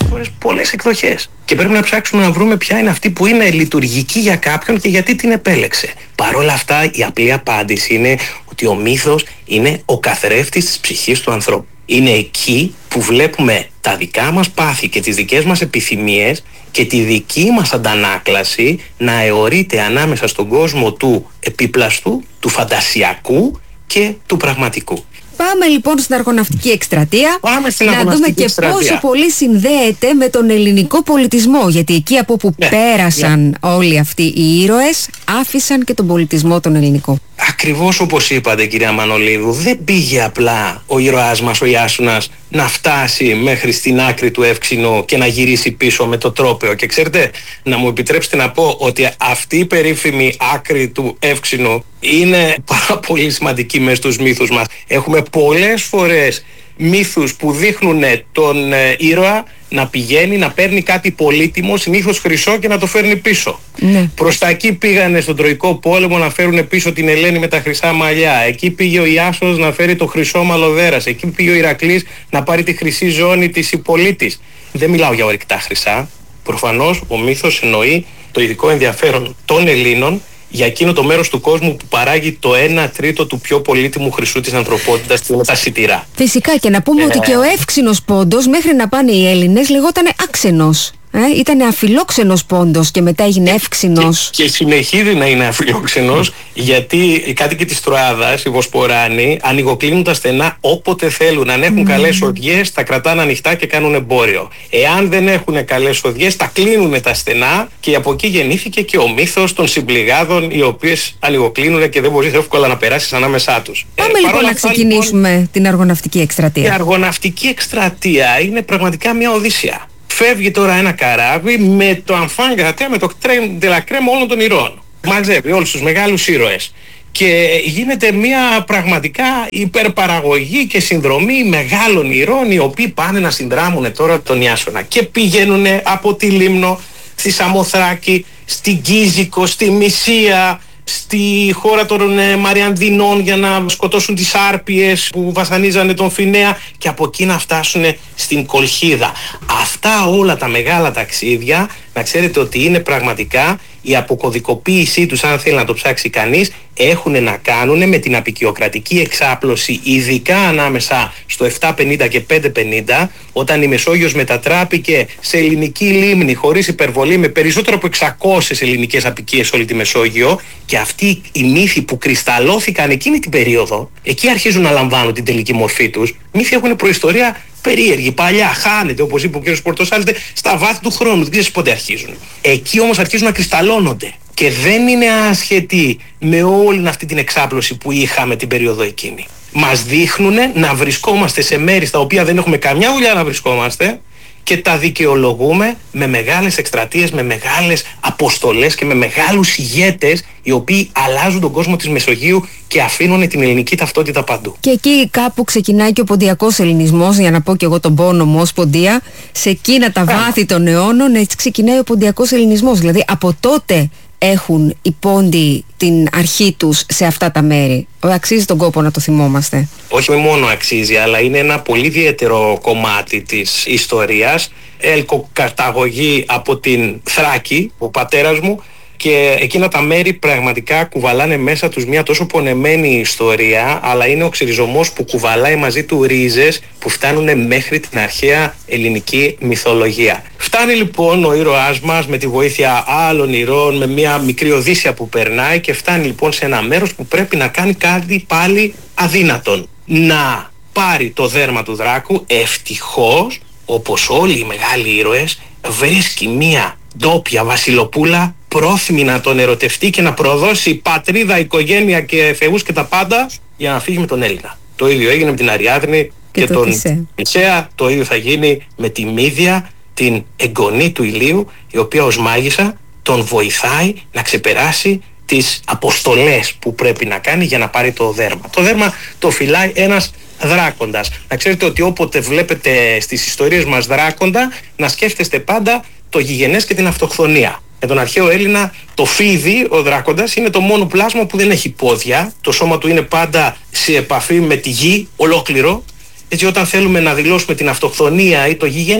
φορές πολλές εκδοχές. Και πρέπει να ψάξουμε να βρούμε ποια είναι αυτή που είναι λειτουργική για κάποιον και γιατί την επέλεξε. Παρ' όλα αυτά, η απλή απάντηση είναι ότι ο μύθος είναι ο καθρέφτης της ψυχής του ανθρώπου. Είναι εκεί που βλέπουμε τα δικά μας πάθη και τις δικές μας επιθυμίες και τη δική μας αντανάκλαση να αιωρείται ανάμεσα στον κόσμο του επίπλαστου, του φαντασιακού και του πραγματικού. Πάμε λοιπόν στην αργοναυτική εκστρατεία. Να δούμε και πόσο πολύ συνδέεται με τον ελληνικό πολιτισμό. Γιατί εκεί από όπου πέρασαν όλοι αυτοί οι ήρωες, άφησαν και τον πολιτισμό τον ελληνικό. Ακριβώς όπως είπατε, κυρία Μανολίδου, δεν πήγε απλά ο ήρωάς μας, ο Ιάσουνας, να φτάσει μέχρι στην άκρη του Εύξηνου και να γυρίσει πίσω με το τρόπαιο. Και ξέρετε, να μου επιτρέψετε να πω ότι αυτή η περίφημη άκρη του Εύξηνου είναι πάρα πολύ σημαντική μέσα στους μύθους μας. Έχουμε πολλές φορές μύθους που δείχνουν τον ήρωα να πηγαίνει, να παίρνει κάτι πολύτιμο, συνήθως χρυσό, και να το φέρνει πίσω. Ναι. Προς τα εκεί πήγανε στον Τροϊκό πόλεμο να φέρουν πίσω την Ελένη με τα χρυσά μαλλιά. Εκεί πήγε ο Ιάσονας να φέρει το χρυσό μαλλοδέρας. Εκεί πήγε ο Ηρακλής να πάρει τη χρυσή ζώνη της Ιππολίτης. Δεν μιλάω για ορυκτά χρυσά. Προφανώς ο μύθος εννοεί το ειδικό ενδιαφέρον των Ελλήνων για εκείνο το μέρος του κόσμου που παράγει το 1/3 του πιο πολύτιμου χρυσού της ανθρωπότητας, που είναι τα σιτηρά. Φυσικά, και να πούμε ότι και ο εύξηνος πόντος μέχρι να πάνε οι Έλληνες λεγότανε άξενος. Ήταν αφιλόξενος πόντος και μετά έγινε εύξηνος. Και συνεχίζει να είναι αφιλόξενος, γιατί οι κάτοικοι της Τροάδας, οι Βοσποράνοι, ανοιγοκλίνουν τα στενά όποτε θέλουν. Αν έχουν καλές οδιές, τα κρατάνε ανοιχτά και κάνουν εμπόριο. Εάν δεν έχουν καλές οδιές, τα κλείνουν τα στενά, και από εκεί γεννήθηκε και ο μύθος των συμπληγάδων, οι οποίες ανοιγοκλίνουν και δεν μπορείς εύκολα να περάσεις ανάμεσά τους. Πάμε λοιπόν να ξεκινήσουμε την αργοναυτική εκστρατεία. Η αργοναυτική εκστρατεία είναι πραγματικά μια οδύσσεια. Φεύγει τώρα ένα καράβι με το enfant gratin, με το crème de la crème όλων των ηρώων. Μαζεύει όλους τους μεγάλους ήρωες. Και γίνεται μια πραγματικά υπερπαραγωγή και συνδρομή μεγάλων ηρώων, οι οποίοι πάνε να συνδράμουν τώρα τον Ιάσονα. Και πηγαίνουν από τη Λίμνο, στη Σαμοθράκη, στην Κίζικο, στη Μυσία, στη χώρα των Μαριανδινών για να σκοτώσουν τις Άρπιες που βασανίζανε τον Φινέα, και από εκεί να φτάσουν στην Κολχίδα. Αυτά όλα τα μεγάλα ταξίδια, να ξέρετε ότι είναι πραγματικά η αποκωδικοποίησή τους, αν θέλει να το ψάξει κανείς, έχουν να κάνουν με την αποικιοκρατική εξάπλωση, ειδικά ανάμεσα στο 750 και 550, όταν η Μεσόγειος μετατράπηκε σε ελληνική λίμνη, χωρίς υπερβολή, με περισσότερο από 600 ελληνικές αποικίες σε όλη τη Μεσόγειο. Και αυτοί οι μύθοι που κρυσταλλώθηκαν εκείνη την περίοδο, εκεί αρχίζουν να λαμβάνουν την τελική μορφή τους. Μύθοι έχουν προϊστορία περίεργη, παλιά, χάνεται, όπως είπε ο κ. Πορτοσάλτε, στα βάθη του χρόνου. Δεν ξέρεις πότε αρχίζουν. Εκεί όμως αρχίζουν να κρυσταλλώνονται. Και δεν είναι άσχετοι με όλη αυτή την εξάπλωση που είχαμε την περίοδο εκείνη. Μας δείχνουν να βρισκόμαστε σε μέρη στα οποία δεν έχουμε καμιά δουλειά να βρισκόμαστε, και τα δικαιολογούμε με μεγάλες εκστρατείες, με μεγάλες αποστολές και με μεγάλους ηγέτες, οι οποίοι αλλάζουν τον κόσμο της Μεσογείου και αφήνουν την ελληνική ταυτότητα παντού. Και εκεί κάπου ξεκινάει και ο ποντιακός ελληνισμός, για να πω και εγώ τον πόνο μου ως ποντία. Σε εκείνα τα βάθη των αιώνων, έτσι ξεκινάει ο ποντιακός ελληνισμός. Δηλαδή από τότε έχουν οι πόντιοι την αρχή τους σε αυτά τα μέρη. Αξίζει τον κόπο να το θυμόμαστε. Όχι μόνο αξίζει, αλλά είναι ένα πολύ ιδιαίτερο κομμάτι της ιστορίας. Ελκοκαταγωγή από την Θράκη, ο πατέρας μου, και εκείνα τα μέρη πραγματικά κουβαλάνε μέσα τους μια τόσο πονεμένη ιστορία, αλλά είναι ο ξεριζωμός που κουβαλάει μαζί του ρίζες που φτάνουν μέχρι την αρχαία ελληνική μυθολογία. Φτάνει λοιπόν ο ήρωάς μας με τη βοήθεια άλλων ηρώων, με μια μικρή οδύσσια που περνάει, και φτάνει λοιπόν σε ένα μέρος που πρέπει να κάνει κάτι πάλι αδύνατον. Να πάρει το δέρμα του δράκου. Ευτυχώς, όπως όλοι οι μεγάλοι ήρωες, βρίσκει μια ντόπια βασιλοπούλα πρόθυμη να τον ερωτευτεί και να προδώσει πατρίδα, οικογένεια και θεούς και τα πάντα για να φύγει με τον Έλληνα. Το ίδιο έγινε με την Αριάδνη και τον Τισέα. Το ίδιο θα γίνει με τη Μύδια, την εγγονή του Ηλίου, η οποία ως μάγισσα τον βοηθάει να ξεπεράσει τις αποστολές που πρέπει να κάνει για να πάρει το δέρμα. Το δέρμα το φυλάει ένας δράκοντας. Να ξέρετε ότι όποτε βλέπετε στις ιστορίες μας δράκοντα, να σκέφτεστε πάντα το γηγενές και την αυτοχθονία. Για τον αρχαίο Έλληνα το φίδι, ο δράκοντας, είναι το μόνο πλάσμα που δεν έχει πόδια. Το σώμα του είναι πάντα σε επαφή με τη γη, ολόκληρο. Έτσι όταν θέλουμε να δηλώσουμε την αυτοχθονία ή το γηγενές,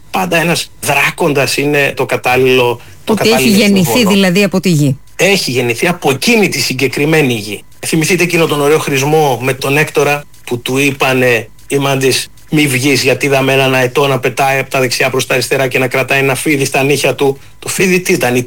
πάντα ένας δράκοντας είναι το κατάλληλο. Ότι έχει γεννηθεί δηλαδή από τη γη. Έχει γεννηθεί από εκείνη τη συγκεκριμένη γη. Θυμηθείτε εκείνο τον ωραίο χρησμό με τον Έκτορα που του είπανε οι μάντες μη βγεις, γιατί είδαμε έναν αετό να πετάει από τα δεξιά προς τα αριστερά και να κρατάει ένα φίδι στα νύχια του. Το φίδι τι ήταν, η